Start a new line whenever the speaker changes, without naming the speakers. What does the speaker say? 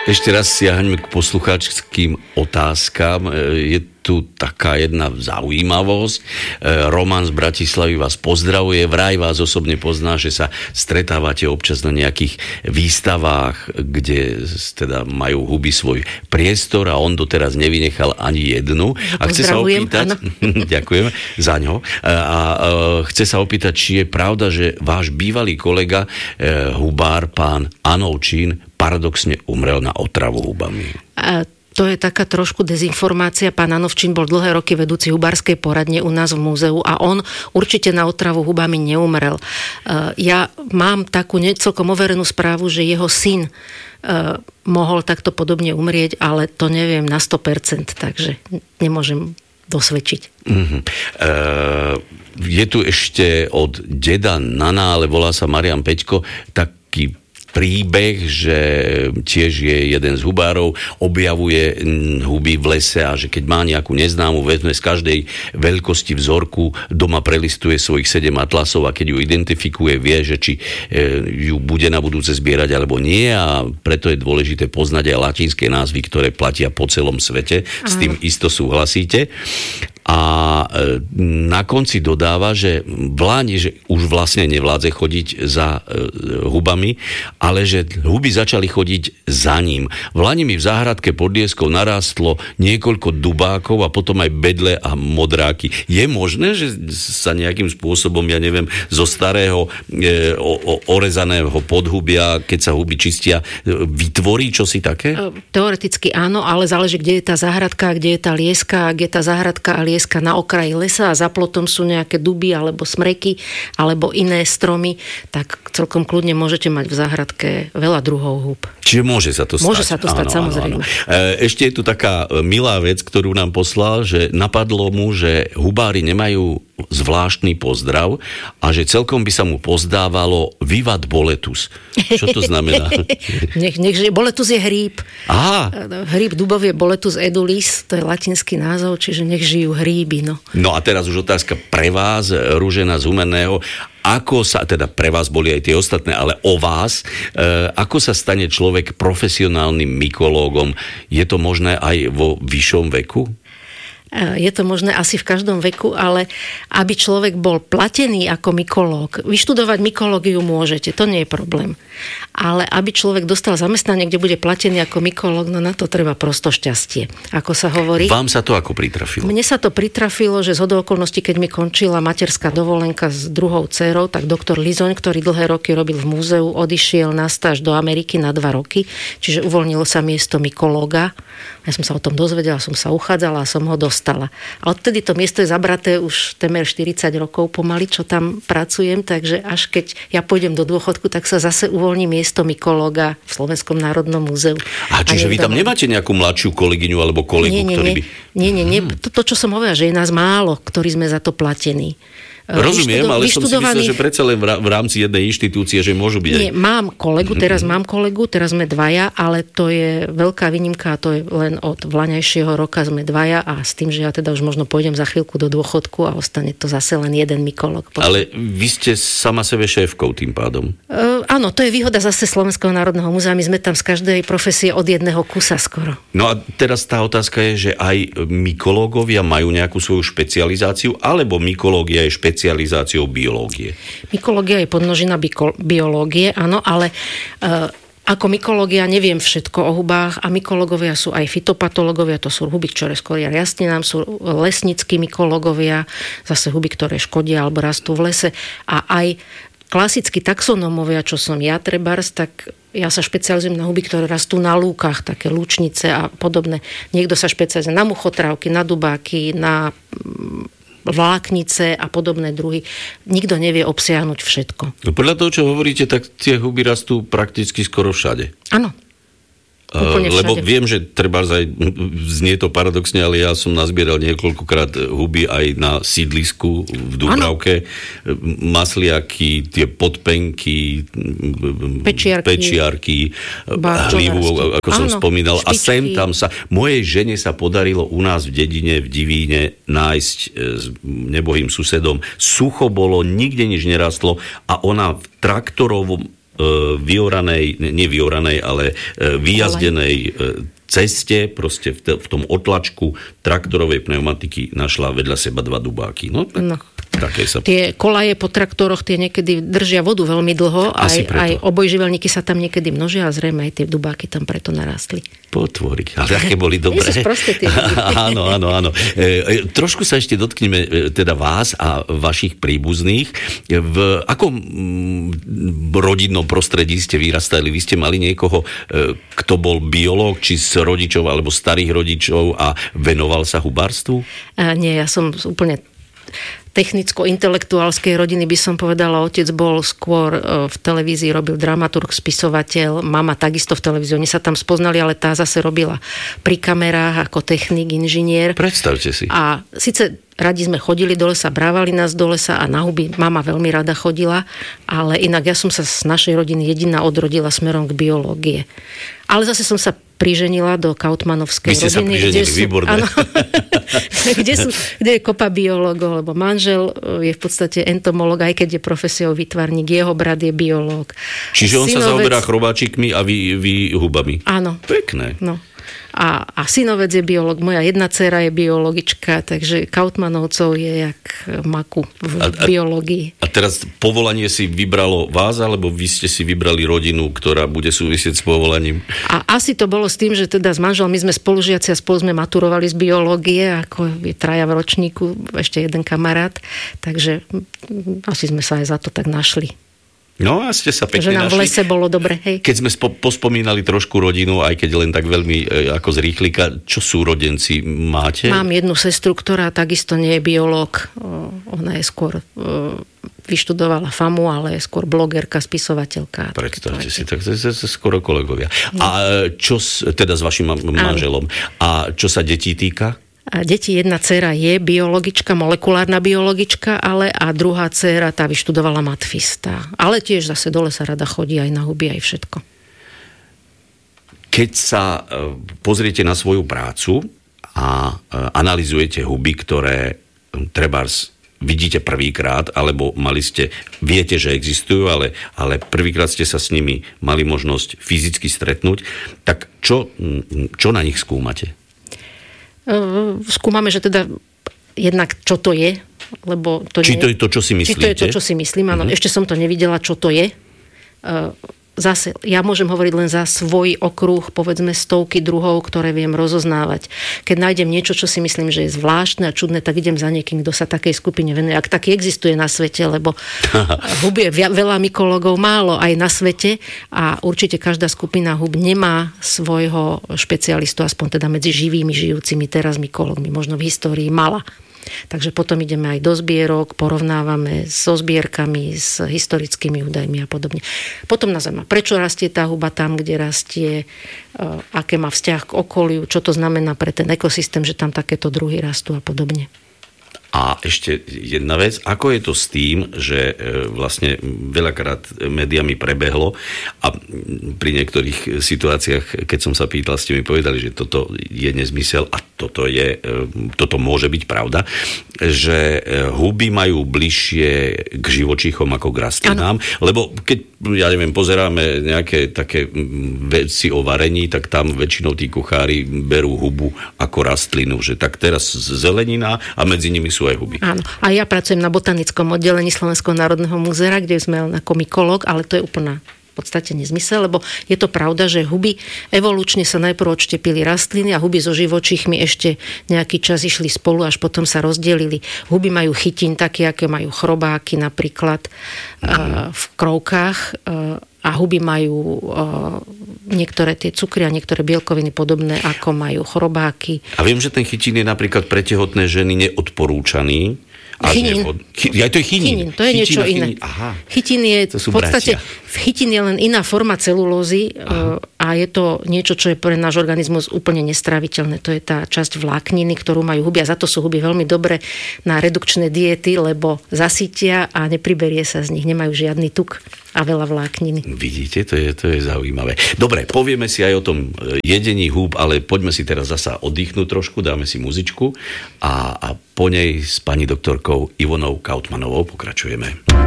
Ešte raz siahňme k poslucháčským otázkam. Je tu taká jedna zaujímavosť. Roman z Bratislavy vás pozdravuje. Vraj vás osobne pozná, že sa stretávate občas na nejakých výstavách, kde teda majú huby svoj priestor a on doteraz nevynechal ani jednu. A chce sa opýtať, ďakujem za ňo, a chce sa opýtať, či je pravda, že váš bývalý kolega hubár, pán Anovčín, paradoxne umrel na otravu hubami.
To je taká trošku dezinformácia. Pán Anovčín bol dlhé roky vedúci hubárskej poradne u nás v múzeu a on určite na otravu hubami neumrel. Ja mám takú celkom overenú správu, že jeho syn mohol takto podobne umrieť, ale to neviem na 100%, takže nemôžem dosvedčiť.
Je tu ešte od deda Nana, ale volá sa Marian Peťko, taký príbeh, že tiež je jeden z hubárov, objavuje huby v lese a že keď má nejakú neznámu, vezme z každej veľkosti vzorku, doma prelistuje svojich 7 atlasov a keď ju identifikuje, vie, že či ju bude na budúce zbierať alebo nie a preto je dôležité poznať aj latinské názvy, ktoré platia po celom svete. Aha. S tým isto súhlasíte. A na konci dodáva, že v Láni, že už vlastne nevládze chodiť za hubami, ale že huby začali chodiť za ním. V Lani mi v záhradke pod Lieskou narástlo niekoľko dubákov a potom aj bedle a modráky. Je možné, že sa nejakým spôsobom, ja neviem, zo starého orezaného podhubia, keď sa huby čistia, vytvorí čosi také?
Teoreticky áno, ale záleží, kde je tá záhradka, kde je tá lieska, kde je tá záhradka a lieska na okraji lesa a za plotom sú nejaké duby alebo smreky alebo iné stromy, tak celkom kľudne môžete mať v záhradke veľa druhov húb.
Čiže môže sa to stať.
Môže sa to stať, áno, samozrejme. Áno.
Ešte je tu taká milá vec, ktorú nám poslal, že napadlo mu, že hubári nemajú zvláštny pozdrav a že celkom by sa mu pozdávalo Vivat Boletus. Čo to znamená?
Boletus je hríb.
Aha.
Hríb dubov je Boletus edulis, to je latinský názov, čiže nech žijú hríby.
No a teraz už otázka pre vás, Ružena z Humenného. Ako sa, teda pre vás boli aj tie ostatné, ale o vás, ako sa stane človek profesionálnym mykológom? Je to možné aj vo vyššom veku?
Je to možné asi v každom veku, ale aby človek bol platený ako mykológ, vyštudovať mykológiu môžete, to nie je problém. Ale aby človek dostal zamestnanie, kde bude platený ako mykológ, no na to treba prosto šťastie, ako sa hovorí.
Vám sa to ako pritrafilo?
Mne sa to pritrafilo, že zhodou okolností, keď mi končila materská dovolenka s druhou dcérou, tak doktor Lizoň, ktorý dlhé roky robil v múzeu, odišiel na stáž do Ameriky na 2 roky, čiže uvoľnilo sa miesto mykológa. Ja som sa o tom dozvedela, som sa uchádzala a som ho dostala. A odtedy to miesto je zabraté už temer 40 rokov pomaly, čo tam pracujem, takže až keď ja pôjdem do dôchodku, tak sa zase uvoľní miesto mykológa v Slovenskom národnom múzeu.
A čiže vy tam nemáte nejakú mladšiu kolegyňu alebo kolegu, ktorý by... Nie.
To, čo som hovorila, že je nás málo, ktorí sme za to platení.
Rozumiem, ale som si myslel, že predsa len v rámci jednej inštitúcie, že môžu byť aj...
Nie, mám kolegu, teraz sme 2, ale to je veľká výnimka a to je len od vlaňajšieho roka sme 2 a s tým, že ja teda už možno pôjdem za chvíľku do dôchodku a ostane to zase len jeden mykológ.
Ale vy ste sama sebe šéfkou tým pádom?
Áno, to je výhoda zase Slovenského národného múzea, my sme tam z každej profesie od jedného kusa skoro.
No a teraz tá otázka je, že aj mykológovia majú nejakú svoju špecializáciu, alebo mykológia je špecializáciou biológie?
Mykológia je podmnožina biológie, áno, ale ako mykológia neviem všetko o hubách a mykológovia sú aj fytopatológovia, to sú huby, ktoré škodia rastlinám, sú lesníckí mykológovia, zase huby, ktoré škodia alebo rastú v lese a aj klasickí taxonómovia, čo som ja trebárs, tak ja sa špecializujem na huby, ktoré rastú na lúkach, také lúčnice a podobné. Niekto sa špecializuje na muchotrávky, na dubáky, na vláknice a podobné druhy. Nikto nevie obsiahnuť všetko.
No podľa toho, čo hovoríte, tak tie huby rastú prakticky skoro všade.
Áno.
Lebo viem, že treba aj znie to paradoxne, ale ja som nazbieral niekoľkokrát huby aj na sídlisku v Dubravke. Masliaky, tie podpenky, pečiarky, hlivu, ako som spomínal. Špičky. A sem tam sa... Mojej žene sa podarilo u nás v dedine, v Divíne nájsť s nebohým susedom. Sucho bolo, nikde nič nerastlo a ona v traktorovom nevyoranej, ale vyjazdenej ceste, proste v tom otlačku traktorovej pneumatiky našla vedľa seba 2 dubáky. No.
Tie kolaje po traktoroch, tie niekedy držia vodu veľmi dlho, aj obojživelníky sa tam niekedy množia a zrejme aj tie dubáky tam preto narastli.
Potvory, ale aké boli dobré. Áno. Trošku sa ešte dotkneme teda vás a vašich príbuzných. V akom rodinnom prostredí ste vyrastali? Vy ste mali niekoho, kto bol biológ, či z rodičov alebo starých rodičov a venoval sa hubárstvu?
Nie, ja som úplne technicko-intelektuálskej rodiny by som povedala. Otec bol skôr v televízii, robil dramaturg, spisovateľ, mama takisto v televízii. Oni sa tam spoznali, ale tá zase robila pri kamerách ako technik, inžinier.
Predstavte si.
A síce radi sme chodili do lesa, brávali nás do lesa a na huby mama veľmi rada chodila, ale inak ja som sa z našej rodiny jediná odrodila smerom k biológie. Ale zase som sa priženila do kautmanovskej rodiny.
Vy ste sa priženili, výborné.
Áno, kde je kopa biológov, lebo manžel je v podstate entomológ, aj keď je profesiou výtvarník, jeho brat je biológ.
Čiže on sa zaoberá chrobáčikmi a vy hubami.
Áno.
Pekné.
No. A synovec je biológ, moja jedna dcéra je biologička, takže Kautmanovcov je jak maku v biológii.
A teraz povolanie si vybralo vás, alebo vy ste si vybrali rodinu, ktorá bude súvisieť s povolaním?
A asi to bolo s tým, že teda s manželom my sme spolužiaci a spolu sme maturovali z biológie, ako je 3 v ročníku, ešte jeden kamarát, takže asi sme sa aj za to tak našli.
No a ste sa pekne našli.
Že nám v lese bolo dobre, hej.
Keď sme pospomínali trošku rodinu, aj keď len tak veľmi ako z rýchlika, čo súrodenci máte?
Mám jednu sestru, ktorá takisto nie je biológ. Ona je skôr vyštudovala FAMU, ale je skôr blogerka, spisovateľka.
Predstavte si, tak to je skoro kolegovia. A čo teda s vašim manželom? A čo sa detí týka?
A deti, jedna dcéra je biologička, molekulárna biologička, ale a druhá dcéra, tá vyštudovala matfista. Ale tiež zase dole sa rada chodí aj na huby, aj všetko. Keď
sa pozriete na svoju prácu a analyzujete huby, ktoré trebárs vidíte prvýkrát, alebo viete, že existujú, ale prvýkrát ste sa s nimi mali možnosť fyzicky stretnúť, tak čo na nich skúmate?
Skúmame, že teda jednak čo to je, lebo to
to je to, čo si myslíte?
Či to je to, čo si myslím, áno. Ešte som to nevidela, čo to je. Zase, ja môžem hovoriť len za svoj okruh, povedzme stovky druhov, ktoré viem rozoznávať. Keď nájdem niečo, čo si myslím, že je zvláštne a čudné, tak idem za niekým, kto sa takej skupine venuje. Ak taký existuje na svete, lebo hub je veľa mykológov, málo aj na svete a určite každá skupina hub nemá svojho špecialistu, aspoň teda medzi živými, žijúcimi teraz mykológmi, možno v histórii mala. Takže potom ideme aj do zbierok, porovnávame so zbierkami, s historickými údajmi a podobne. Potom nás zaujíma, prečo rastie tá huba tam, kde rastie, aké má vzťah k okoliu, čo to znamená pre ten ekosystém, že tam takéto druhy rastú a podobne.
A ešte jedna vec, ako je to s tým, že vlastne veľakrát médiami prebehlo a pri niektorých situáciách, keď som sa pýtal, ste mi povedali, že toto je nezmysel a toto môže byť pravda, že huby majú bližšie k živočíchom ako k rastlinám, lebo keď, ja neviem, pozeráme nejaké také veci o varení, tak tam väčšinou tí kuchári berú hubu ako rastlinu, že tak teraz zelenina a medzi nimi sú aj huby.
Áno. A ja pracujem na botanickom oddelení Slovenského národného múzea, kde sme ako mykológ, ale to je úplná v podstate nezmysel, lebo je to pravda, že huby evolučne sa najprv odštepili rastliny a huby so živočíchmi ešte nejaký čas išli spolu, až potom sa rozdelili. Huby majú chytín také, aké majú chrobáky napríklad v krovkách a huby majú niektoré tie cukry a niektoré bielkoviny podobné, ako majú chrobáky.
A viem, že ten chytín je napríklad pre tehotné ženy neodporúčaný.
Chytín.
To je chytín.
To je niečo iné. Chytín je v podstate, chytín je len iná forma celulózy a je to niečo, čo je pre náš organizmus úplne nestraviteľné. To je tá časť vlákniny, ktorú majú huby a za to sú huby veľmi dobré na redukčné diety, lebo zasytia a nepriberie sa z nich, nemajú žiadny tuk a veľa vlákniny.
Vidíte, to je zaujímavé. Dobre, povieme si aj o tom jedení húb, ale poďme si teraz zasa oddychnúť trošku, dáme si muzičku a po nej s pani doktorkou Ivonou Kautmanovou pokračujeme.